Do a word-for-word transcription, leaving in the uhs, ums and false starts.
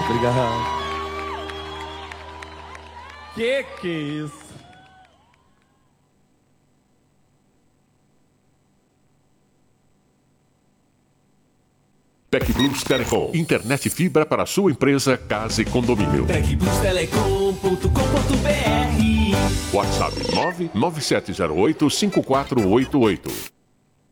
Obrigado. Que que é isso? TecPlus Telecom. Internet fibra para sua empresa, casa e condomínio. tec plus telecom ponto com ponto b r. WhatsApp nove nove sete zero oito cinco quatro oito oito.